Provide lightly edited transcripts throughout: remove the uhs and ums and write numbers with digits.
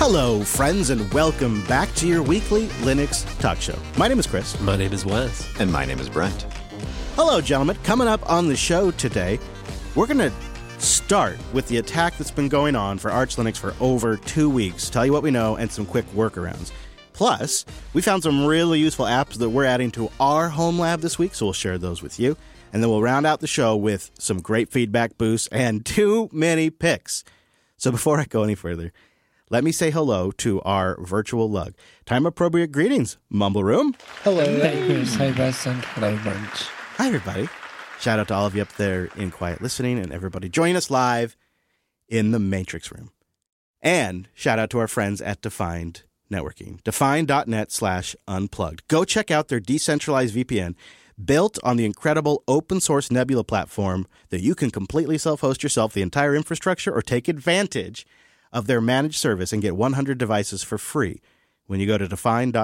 Hello, friends, and welcome back to your weekly Linux talk show. My name is Chris. My name is Wes. And my name is Brent. Hello, gentlemen. Coming up on the show today, we're going to start with the attack that's been going on for Arch Linux for over 2 weeks. Tell you what we know and some quick workarounds. Plus, we found some really useful apps that we're adding to our home lab this week, so we'll share those with you. And then we'll round out the show with some great feedback boosts and too many picks. So before I go any further, let me say hello to our virtual lug. Time-appropriate greetings, Mumble Room. Hello. Hey, Chris. Hey, Wes. And hello, Brent. Hi, everybody. Shout out to all of you up there in quiet listening and everybody joining us live in the Matrix Room. And shout out to our friends at Defined Networking, define.net/unplugged. Go check out their decentralized VPN built on the incredible open source Nebula platform that you can completely self-host yourself the entire infrastructure or take advantage of their managed service and get 100 devices for free when you go to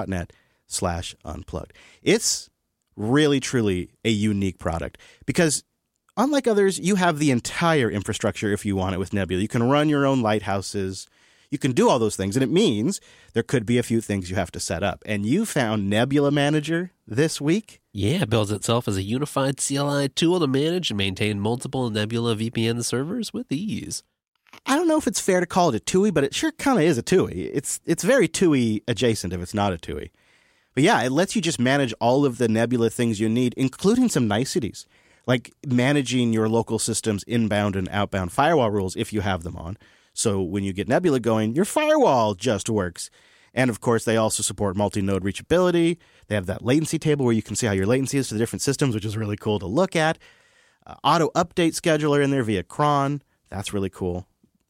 define.net/unplugged. It's really, truly a unique product because unlike others, you have the entire infrastructure if you want it with Nebula. You can run your own lighthouses. You can do all those things, and it means there could be a few things you have to set up. And you found Nebula Manager this week? Yeah, it builds itself as a unified CLI tool to manage and maintain multiple Nebula VPN servers with ease. I don't know if it's fair to call it a TUI, but it sure kind of is a TUI. It's very TUI adjacent if it's not a TUI. But yeah, it lets you just manage all of the Nebula things you need, including some niceties, like managing your local system's inbound and outbound firewall rules if you have them on. So when you get Nebula going, your firewall just works. And of course, they also support multi-node reachability. They have that latency table where you can see how your latency is to the different systems, which is really cool to look at. Auto update scheduler in there via cron. That's really cool.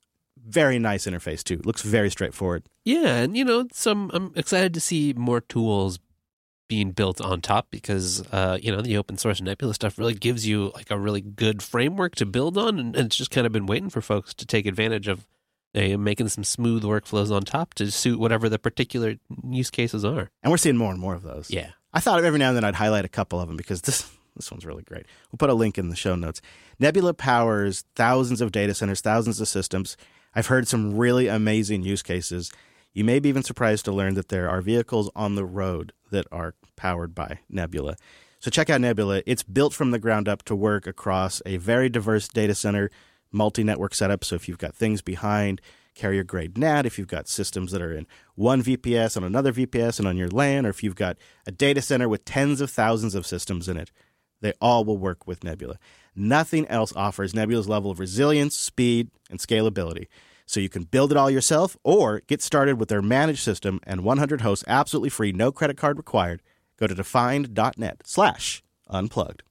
Very nice interface, too. Looks very straightforward. Yeah, and I'm excited to see more tools being built on top because, the open source Nebula stuff really gives you like a really good framework to build on. And it's just kind of been waiting for folks to take advantage of making some smooth workflows on top to suit whatever the particular use cases are. And we're seeing more and more of those. Yeah. I thought every now and then I'd highlight a couple of them because this one's really great. We'll put a link in the show notes. Nebula powers thousands of data centers, thousands of systems. I've heard some really amazing use cases. You may be even surprised to learn that there are vehicles on the road that are powered by Nebula. So check out Nebula. It's built from the ground up to work across a very diverse data center, multi-network setup. So if you've got things behind carrier-grade NAT, if you've got systems that are in one VPS on another VPS and on your LAN, or if you've got a data center with tens of thousands of systems in it, they all will work with Nebula. Nothing else offers Nebula's level of resilience, speed, and scalability. So you can build it all yourself or get started with their managed system and 100 hosts absolutely free, no credit card required. Go to defined.net/unplugged.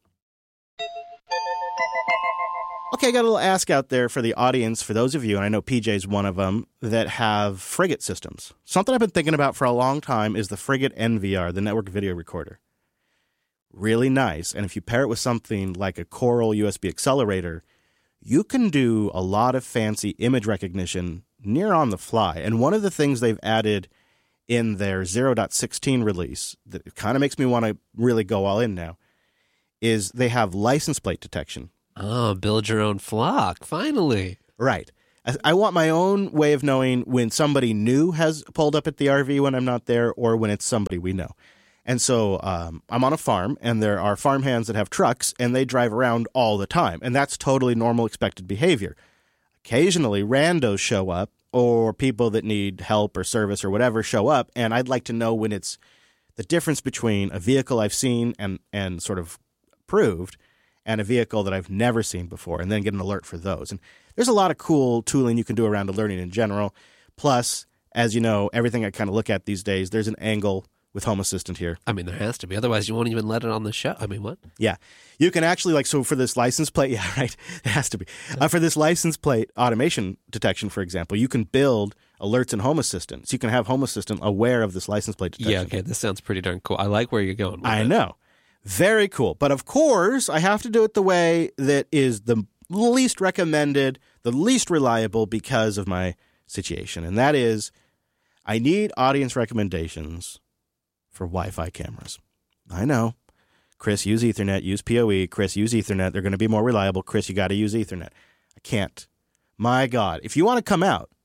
Okay, I got a little ask out there for the audience, for those of you, and I know PJ's one of them, that have Frigate systems. Something I've been thinking about for a long time is the Frigate NVR, the network video recorder. Really nice. And if you pair it with something like a Coral USB accelerator, you can do a lot of fancy image recognition near on the fly. And one of the things they've added in their 0.16 release that kind of makes me want to really go all in now is they have license plate detection. Oh, build your own flock, finally. Right. I want my own way of knowing when somebody new has pulled up at the RV when I'm not there or when it's somebody we know. And so I'm on a farm, and there are farmhands that have trucks, and they drive around all the time. And that's totally normal, expected behavior. Occasionally, randos show up, or people that need help or service or whatever show up, and I'd like to know when it's the difference between a vehicle I've seen and sort of proved and a vehicle that I've never seen before, and then get an alert for those. And there's a lot of cool tooling you can do around alerting in general. Plus, as you know, everything I kind of look at these days, there's an angle with Home Assistant here. I mean, there has to be. Otherwise, you won't even let it on the show. I mean, what? Yeah. You can actually, so for this license plate, yeah, right, it has to be. For this license plate automation detection, for example, you can build alerts in Home Assistant. So you can have Home Assistant aware of this license plate detection. Yeah, okay, this sounds pretty darn cool. I like where you're going with I know. Very cool. But of course, I have to do it the way that is the least recommended, the least reliable because of my situation. And that is, I need audience recommendations for Wi-Fi cameras. I know. Chris, use Ethernet. Use PoE. Chris, use Ethernet. They're going to be more reliable. Chris, you got to use Ethernet. I can't. My God. If you want to come out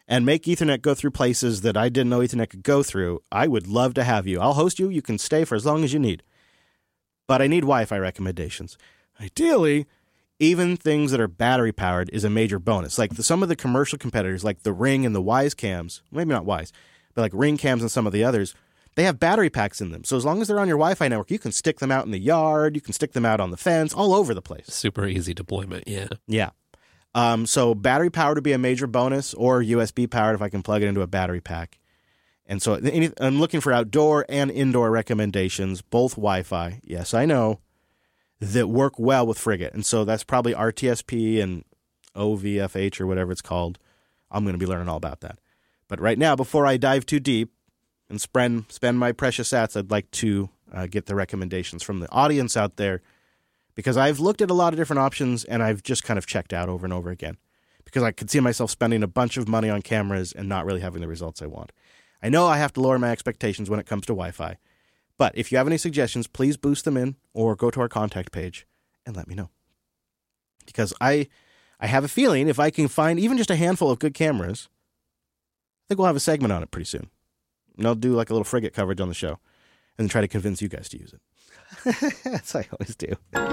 and make Ethernet go through places that I didn't know Ethernet could go through, I would love to have you. I'll host you. You can stay for as long as you need. But I need Wi-Fi recommendations. Ideally, even things that are battery powered is a major bonus. Like some of the commercial competitors, like the Ring and the Wyze cams, maybe not Wyze, but like Ring cams and some of the others, they have battery packs in them. So as long as they're on your Wi-Fi network, you can stick them out in the yard, you can stick them out on the fence, all over the place. Super easy deployment, yeah. Yeah. So battery powered would be a major bonus, or USB powered if I can plug it into a battery pack. And so I'm looking for outdoor and indoor recommendations, both Wi-Fi, yes, I know, that work well with Frigate. And so that's probably RTSP and OVFH or whatever it's called. I'm going to be learning all about that. But right now, before I dive too deep and spend my precious sats, I'd like to get the recommendations from the audience out there, because I've looked at a lot of different options and I've just kind of checked out over and over again because I could see myself spending a bunch of money on cameras and not really having the results I want. I know I have to lower my expectations when it comes to Wi-Fi, but if you have any suggestions, please boost them in or go to our contact page and let me know. Because I have a feeling if I can find even just a handful of good cameras, I think we'll have a segment on it pretty soon. And I'll do like a little Frigate coverage on the show and then try to convince you guys to use it. As I always do.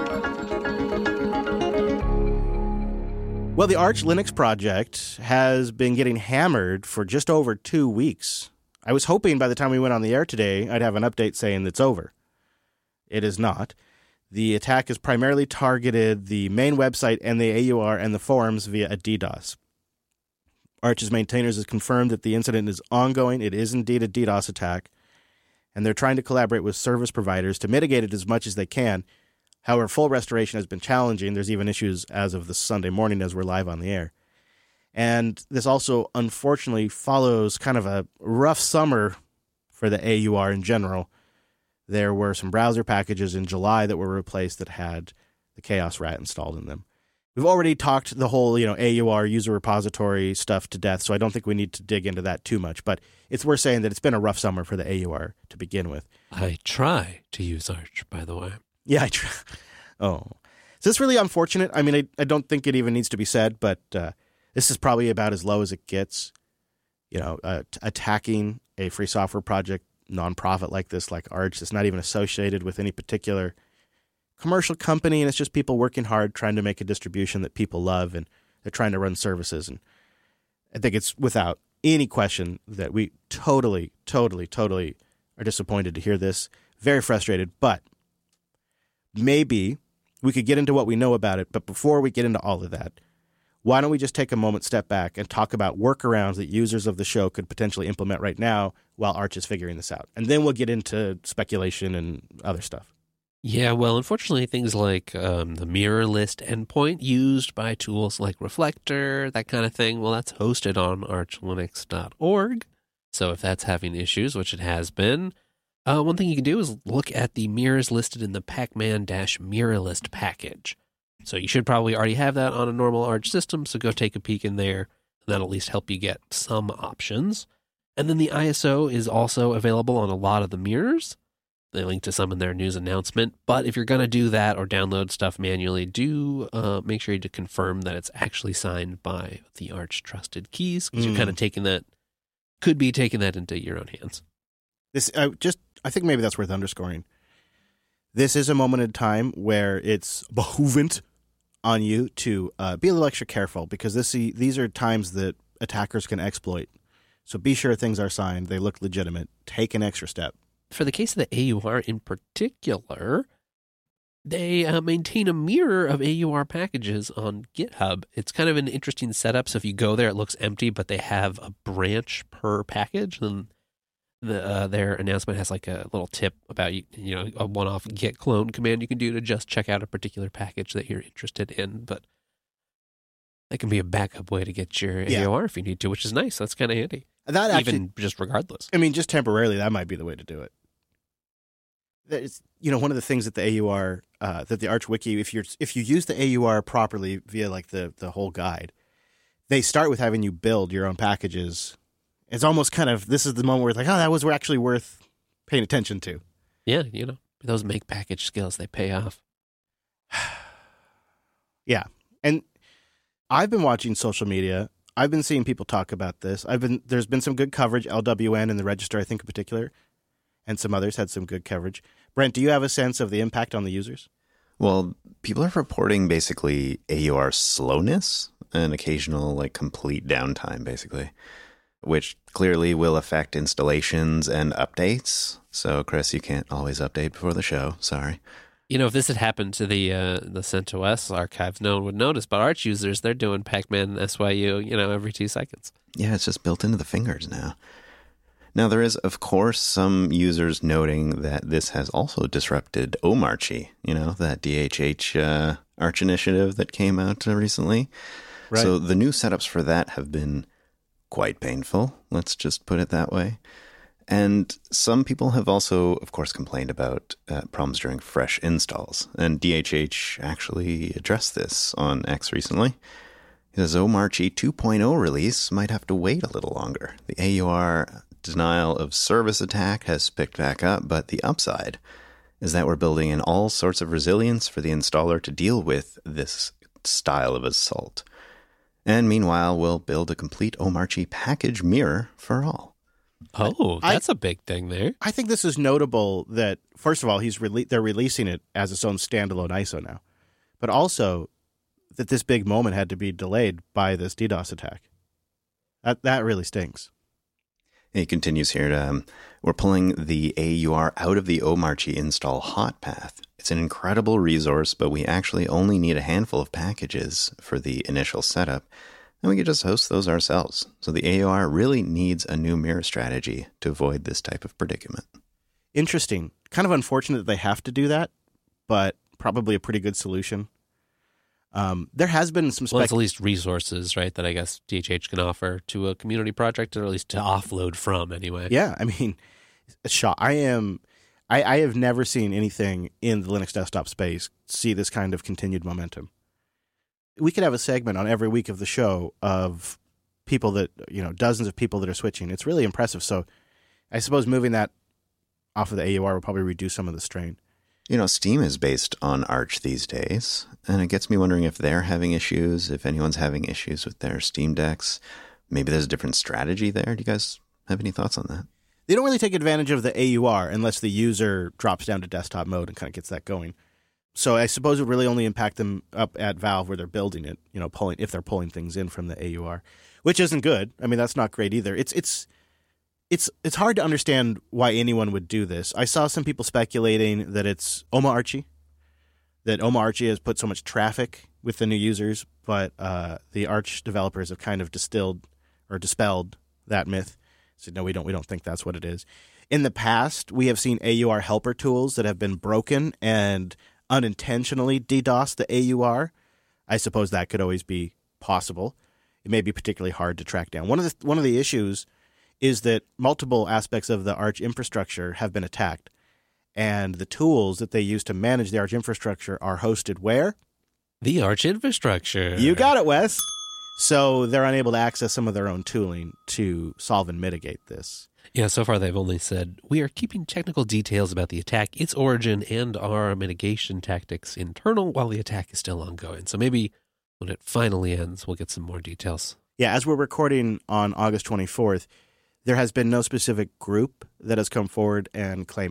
Well, the Arch Linux project has been getting hammered for just over 2 weeks. I was hoping by the time we went on the air today, I'd have an update saying it's over. It is not. The attack has primarily targeted the main website and the AUR and the forums via a DDoS. Arch's maintainers have confirmed that the incident is ongoing. It is indeed a DDoS attack, and they're trying to collaborate with service providers to mitigate it as much as they can. However, full restoration has been challenging. There's even issues as of this Sunday morning as we're live on the air. And this also, unfortunately, follows kind of a rough summer for the AUR in general. There were some browser packages in July that were replaced that had the Chaos Rat installed in them. We've already talked the whole, AUR user repository stuff to death, so I don't think we need to dig into that too much. But it's worth saying that it's been a rough summer for the AUR to begin with. I try to use Arch, by the way. Yeah, I try. Oh. So it's really unfortunate. I mean, I don't think it even needs to be said, but this is probably about as low as it gets. Attacking a free software project nonprofit like this, like Arch, that's not even associated with any particular commercial company, and it's just people working hard trying to make a distribution that people love, and they're trying to run services. And I think it's without any question that we totally are disappointed to hear this. Very frustrated, but maybe we could get into what we know about it. But before we get into all of that, why don't we just take a moment, step back, and talk about workarounds that users of the show could potentially implement right now while Arch is figuring this out. And then we'll get into speculation and other stuff. Yeah, well, unfortunately, things like the mirror list endpoint used by tools like Reflector, that kind of thing, well, that's hosted on archlinux.org. So if that's having issues, which it has been, one thing you can do is look at the mirrors listed in the pacman-mirrorlist package. So you should probably already have that on a normal Arch system, so go take a peek in there, and that'll at least help you get some options. And then the ISO is also available on a lot of the mirrors. They link to some in their news announcement. But if you're going to do that or download stuff manually, do make sure you confirm that it's actually signed by the Arch trusted keys, because you're kind of could be taking that into your own hands. I think maybe that's worth underscoring. This is a moment in time where it's behoovent on you to be a little extra careful, because these are times that attackers can exploit. So be sure things are signed. They look legitimate. Take an extra step. For the case of the AUR in particular, they maintain a mirror of AUR packages on GitHub. It's kind of an interesting setup. So if you go there, it looks empty, but they have a branch per package. And their announcement has like a little tip about a one-off git clone command you can do to just check out a particular package that you're interested in. But that can be a backup way to get your AUR if you need to, which is nice. That's kind of handy. That actually, even just regardless. I mean, just temporarily, that might be the way to do it. It's, one of the things that the AUR, that the Arch Wiki, if you use the AUR properly via like the whole guide, they start with having you build your own packages. It's almost kind of, this is the moment where it's like, oh, that was actually worth paying attention to. Yeah, those make package skills, they pay off. Yeah. And I've been watching social media I've been seeing people talk about this. There's been some good coverage, LWN and the Register, I think in particular, and some others had some good coverage. Brent, do you have a sense of the impact on the users? Well, people are reporting basically AUR slowness and occasional complete downtime, basically, which clearly will affect installations and updates. So, Chris, you can't always update before the show. Sorry. If this had happened to the CentOS archives, no one would notice. But Arch users, they're doing Pac-Man SYU, every 2 seconds. Yeah, it's just built into the fingers now. Now, there is, of course, some users noting that this has also disrupted Omarchy, that DHH Arch initiative that came out recently. Right. So the new setups for that have been quite painful, let's just put it that way. And some people have also, of course, complained about problems during fresh installs. And DHH actually addressed this on X recently. It says Omarchy 2.0 release might have to wait a little longer. The AUR denial of service attack has picked back up, but the upside is that we're building in all sorts of resilience for the installer to deal with this style of assault. And meanwhile, we'll build a complete Omarchy package mirror for all. Oh, that's a big thing there. I think this is notable that, first of all, they're releasing it as its own standalone ISO now, but also that this big moment had to be delayed by this DDoS attack. That really stinks. He continues here, we're pulling the AUR out of the Omarchy install hot path. It's an incredible resource, but we actually only need a handful of packages for the initial setup, and we could just host those ourselves. So the AUR really needs a new mirror strategy to avoid this type of predicament. Interesting. Kind of unfortunate that they have to do that, but probably a pretty good solution. There has been some it's at least resources, right, that I guess DHH can offer to a community project, or at least to offload from anyway. Yeah, I mean, I have never seen anything in the Linux desktop space see this kind of continued momentum. We could have a segment on every week of the show of people that, dozens of people that are switching. It's really impressive. So I suppose moving that off of the AUR will probably reduce some of the strain. Steam is based on Arch these days, and it gets me wondering if they're having issues, if anyone's having issues with their Steam decks. Maybe there's a different strategy there. Do you guys have any thoughts on that? They don't really take advantage of the AUR unless the user drops down to desktop mode and kind of gets that going. So I suppose it would really only impact them up at Valve where they're building it, if they're pulling things in from the AUR, which isn't good. I mean, that's not great either. It's hard to understand why anyone would do this. I saw some people speculating that it's Omarchy, that Omarchy has put so much traffic with the new users, but the Arch developers have kind of dispelled that myth. Said, no, we don't think that's what it is. In the past, we have seen AUR helper tools that have been broken and unintentionally DDoS the AUR. I suppose that could always be possible. It may be particularly hard to track down. One of the issues is that multiple aspects of the Arch infrastructure have been attacked, and the tools that they use to manage the Arch infrastructure are hosted where? The Arch infrastructure. You got it, Wes. So they're unable to access some of their own tooling to solve and mitigate this. Yeah, so far they've only said, we are keeping technical details about the attack, its origin, and our mitigation tactics internal while the attack is still ongoing. So maybe when it finally ends, we'll get some more details. Yeah, as we're recording on August 24th, there has been no specific group that has come forward and claimed